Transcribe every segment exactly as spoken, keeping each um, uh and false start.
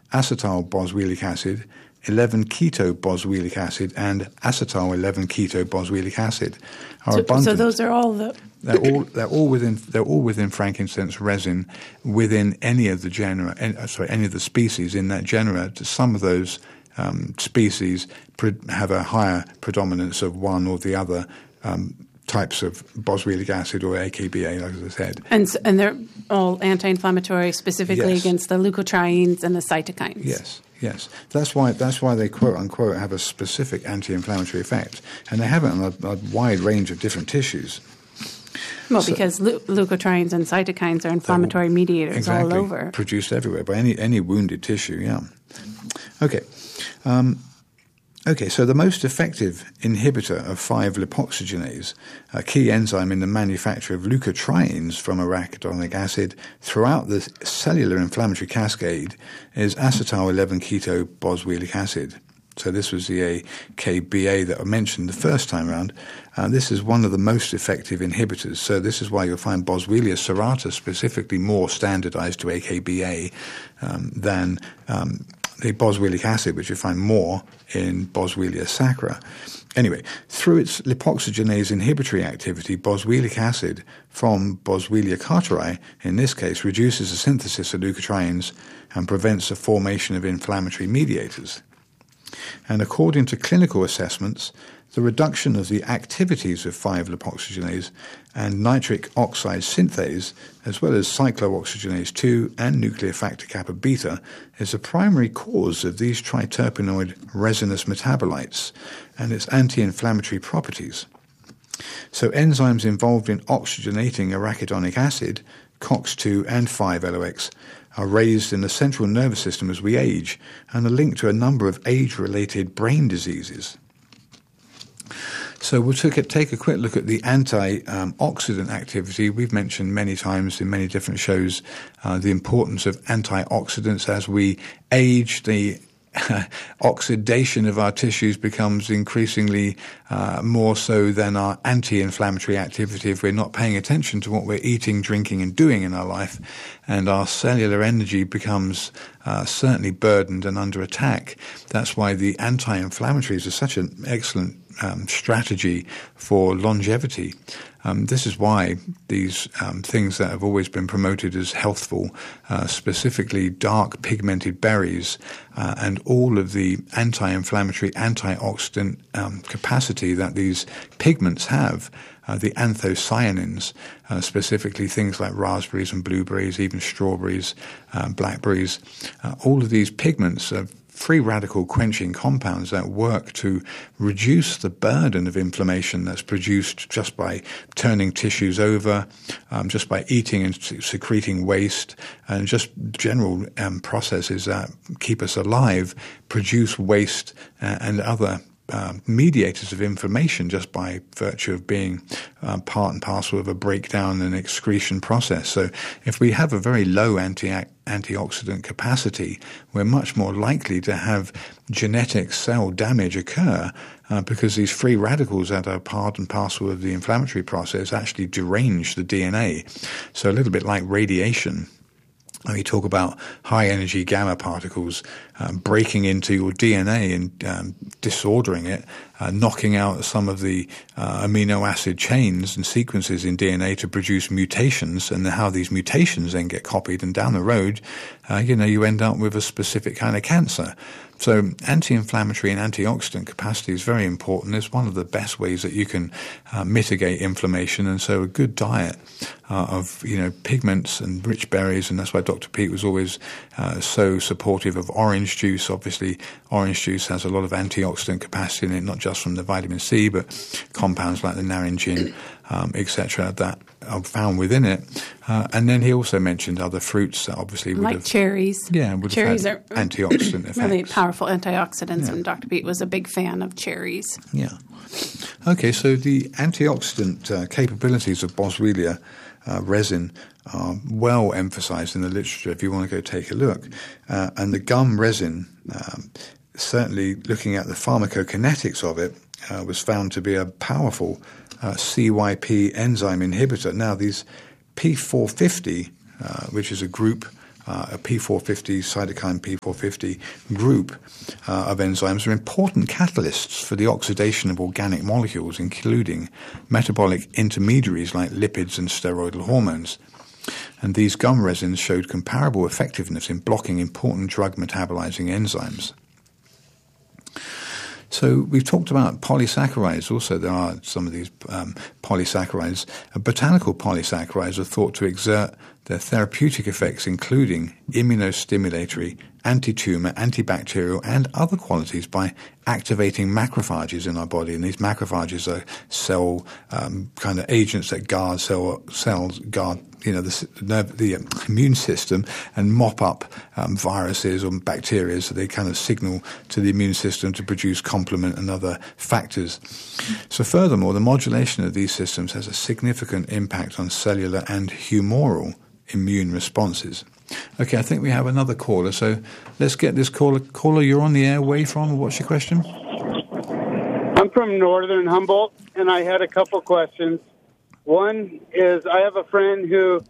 acetyl boswellic acid, eleven keto boswellic acid, and acetyl eleven keto boswellic acid are so, abundant. So those are all the they're all they're all within they're all within frankincense resin within any of the genera. Any, sorry, any of the species in that genera. Some of those um, species pre- have a higher predominance of one or the other um, types of boswellic acid or A K B A, like I said. And and they're all anti-inflammatory, specifically Yes. against the leukotrienes and the cytokines. Yes, yes. That's why that's why they quote unquote have a specific anti-inflammatory effect, and they have it on a, a wide range of different tissues. Well, So- because leu- leukotrienes and cytokines are inflammatory mediators Exactly. all over. Produced everywhere by any any wounded tissue. Yeah. Okay. Um, Okay, so the most effective inhibitor of five lipoxygenase, a key enzyme in the manufacture of leukotrienes from arachidonic acid throughout the cellular inflammatory cascade, is acetyl eleven keto boswellic acid. So this was the A K B A that I mentioned the first time around. Uh, this is one of the most effective inhibitors. So this is why you'll find Boswellia serrata specifically more standardized to A K B A um, than um, the boswellic acid, which you find more in Boswellia sacra. Anyway, through its lipoxygenase inhibitory activity, boswellic acid from Boswellia carteri, in this case, reduces the synthesis of leukotrienes and prevents the formation of inflammatory mediators. And according to clinical assessments, the reduction of the activities of five lipoxygenase and nitric oxide synthase, as well as cyclooxygenase two and nuclear factor kappa beta, is the primary cause of these triterpenoid resinous metabolites and its anti-inflammatory properties. So enzymes involved in oxygenating arachidonic acid, COX two and five L O X, are raised in the central nervous system as we age and are linked to a number of age-related brain diseases. So we'll take a, take a quick look at the antioxidant activity. We've mentioned many times in many different shows uh, the importance of antioxidants as we age. The oxidation of our tissues becomes increasingly uh, more so than our anti-inflammatory activity if we're not paying attention to what we're eating, drinking, and doing in our life. And our cellular energy becomes uh, certainly burdened and under attack. That's why the anti-inflammatories are such an excellent um, strategy for longevity. Um, this is why these um, things that have always been promoted as healthful, uh, specifically dark pigmented berries uh, and all of the anti-inflammatory, antioxidant um, capacity that these pigments have, uh, the anthocyanins, uh, specifically things like raspberries and blueberries, even strawberries, uh, blackberries, uh, all of these pigments are free radical quenching compounds that work to reduce the burden of inflammation that's produced just by turning tissues over, um, just by eating and secreting waste, and just general um, processes that keep us alive, produce waste uh, and other Uh, mediators of inflammation just by virtue of being uh, part and parcel of a breakdown and excretion process. So if we have a very low anti- antioxidant capacity, we're much more likely to have genetic cell damage occur uh, because these free radicals that are part and parcel of the inflammatory process actually derange the D N A. So a little bit like radiation. We talk about high-energy gamma particles um, breaking into your D N A and um, disordering it, uh, knocking out some of the uh, amino acid chains and sequences in D N A to produce mutations, and how these mutations then get copied, and down the road, uh, you know, you end up with a specific kind of cancer. So anti-inflammatory and antioxidant capacity is very important. It's one of the best ways that you can uh, mitigate inflammation, and so a good diet uh, of you know pigments and rich berries, and that's why Doctor Pete was always uh, so supportive of orange juice. Obviously, orange juice has a lot of antioxidant capacity in it, not just from the vitamin C, but compounds like the naringin, um, et cetera, that are found within it. Uh, and then he also mentioned other fruits that obviously would like have... cherries. Yeah, would cherries have had are antioxidant effects. Really powerful antioxidants, Yeah. and Doctor Pete was a big fan of cherries. Yeah. Okay, so the antioxidant uh, capabilities of Boswellia uh, resin are well emphasized in the literature if you want to go take a look. Uh, and the gum resin, um, certainly looking at the pharmacokinetics of it, uh, was found to be a powerful uh, C Y P enzyme inhibitor. Now, these P four fifty, uh, which is a group uh, a P four fifty, cytokine P four fifty group uh, of enzymes are important catalysts for the oxidation of organic molecules, including metabolic intermediaries like lipids and steroidal hormones. And these gum resins showed comparable effectiveness in blocking important drug metabolizing enzymes. So we've talked about polysaccharides. Also, there are some of these um, polysaccharides. Uh, botanical polysaccharides are thought to exert their therapeutic effects, including immunostimulatory, anti-tumor, antibacterial, and other qualities by activating macrophages in our body. And these macrophages are cell um, kind of agents that guard cell, cells, guard you know, the, the, the um, immune system and mop up um, viruses or bacteria, so they kind of signal to the immune system to produce complement and other factors. So furthermore, the modulation of these systems has a significant impact on cellular and humoral immune responses. Okay, I think we have another caller, so let's get this caller. Caller, you're on the air. Where from? What's your question? I'm from Northern Humboldt, and I had a couple questions. One is I have a friend who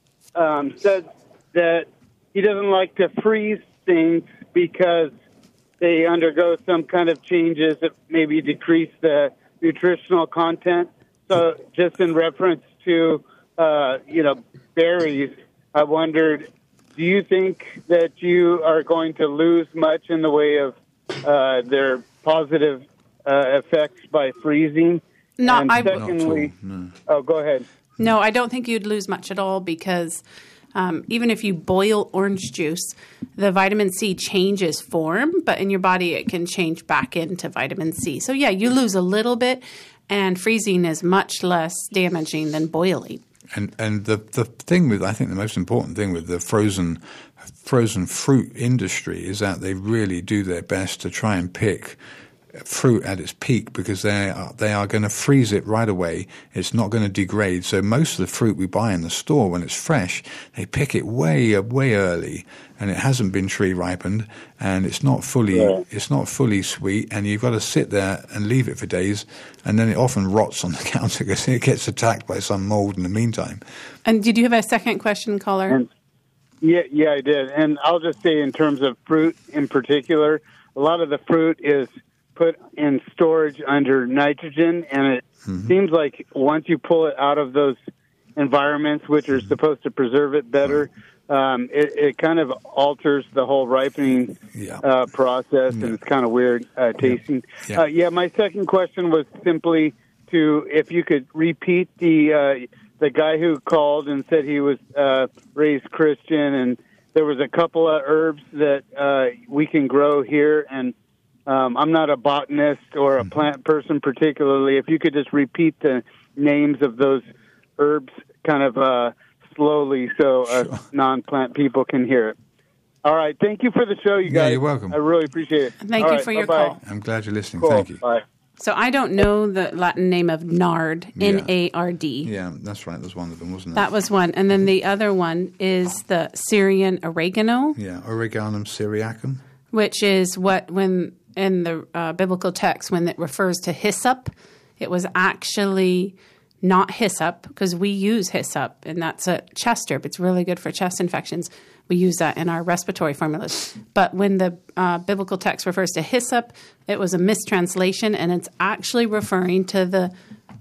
um, said that he doesn't like to freeze things because they undergo some kind of changes that maybe decrease the nutritional content. So just in reference to, uh, you know, berries, I wondered, do you think that you are going to lose much in the way of uh, their positive uh, effects by freezing? No, and I secondly, no. oh, go ahead. No, I don't think you'd lose much at all because um, even if you boil orange juice, the vitamin C changes form, but in your body it can change back into vitamin C. So yeah, you lose a little bit, and freezing is much less damaging than boiling. And and the the thing with I think the most important thing with the frozen frozen fruit industry is that they really do their best to try and pick fruit at its peak, because they are, they are going to freeze it right away. It's not going to degrade. So most of the fruit we buy in the store, when it's fresh, they pick it way way early, and it hasn't been tree ripened, and it's not fully yeah. it's not fully sweet, and you've got to sit there and leave it for days, and then it often rots on the counter because it gets attacked by some mold in the meantime. And did you have a second question, caller? And, yeah, yeah, I did. And I'll just say, in terms of fruit in particular, a lot of the fruit is put in storage under nitrogen, and it mm-hmm. seems like once you pull it out of those environments, which are supposed to preserve it better, um, it, it kind of alters the whole ripening yeah. uh, process, yeah. and it's kind of weird uh, tasting. Yeah. Yeah. Uh, yeah, my second question was simply to if you could repeat the uh, the guy who called and said he was uh, raised Christian, and there was a couple of herbs that uh, we can grow here, and Um, I'm not a botanist or a plant person particularly. If you could just repeat the names of those herbs kind of uh, slowly so uh, sure. non-plant people can hear it. All right. Thank you for the show, you guys. Yeah, you're welcome. I really appreciate it. Thank All you right, for your bye-bye. call. I'm glad you're listening. Cool. Thank you. Bye. So I don't know the Latin name of nard, Yeah. N A R D. Yeah, that's right. That's one of them, wasn't it? That was one. And then the other one is the Syrian oregano. Yeah, Oreganum syriacum. Which is what, when in the uh, biblical text, when it refers to hyssop, it was actually not hyssop, because we use hyssop, and that's a chest herb. It's really good for chest infections. We use that in our respiratory formulas. But when the uh, biblical text refers to hyssop, it was a mistranslation, and it's actually referring to the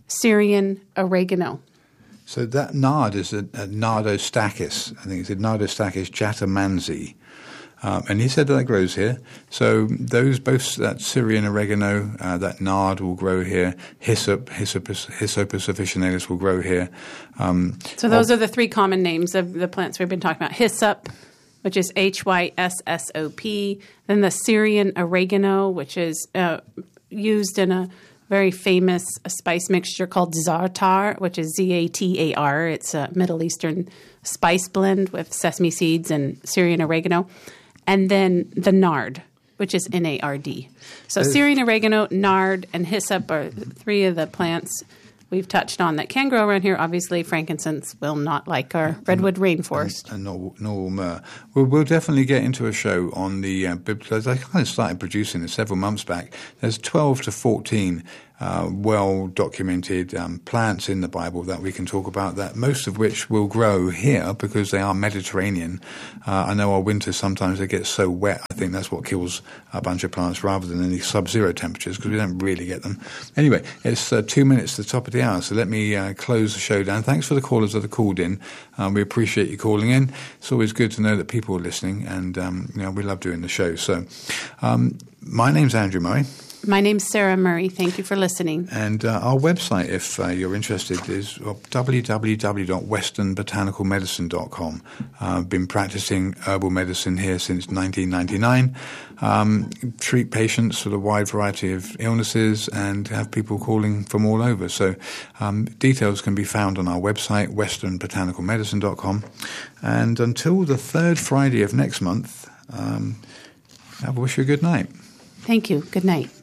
Syrian oregano. So that nard is a, a Nardostachys. I think it's a Nardostachys jatamanzi. Um, and he said that, that grows here. So those, both that Syrian oregano, uh, that nard will grow here. Hyssop, Hyssopus, Hyssopus officinalis will grow here. Um, so those of, are the three common names of the plants we've been talking about. Hyssop, which is H Y S S O P. Then the Syrian oregano, which is uh, used in a very famous spice mixture called za'atar, which is Z A T A R. It's a Middle Eastern spice blend with sesame seeds and Syrian oregano. And then the nard, which is N A R D. So Syrian oregano, nard, and hyssop are three of the plants we've touched on that can grow around here. Obviously, frankincense will not, like our redwood rainforest. And, and nor myrrh. We'll, we'll definitely get into a show on the uh, biblical. I kind of started producing it several months back. There's twelve to fourteen uh, well-documented um, plants in the Bible that we can talk about, that most of which will grow here because they are Mediterranean. Uh, I know our winters sometimes they get so wet. I think that's what kills a bunch of plants rather than any sub-zero temperatures, because we don't really get them. Anyway, it's uh, two minutes to the top of the hour, so let me uh, close the show down. Thanks for the callers that have called in. Um, we appreciate you calling in. It's always good to know that people are listening, and um, you know, we love doing the show. So um, my name's Andrew Murray. My name's Sarah Murray. Thank you for listening. And uh, our website, if uh, you're interested, is well, w w w dot western botanical medicine dot com. Uh, I've been practicing herbal medicine here since nineteen ninety-nine. Um, treat patients with a wide variety of illnesses and have people calling from all over. So um, details can be found on our website, western botanical medicine dot com. And until the third Friday of next month, um, I wish you a good night. Thank you. Good night.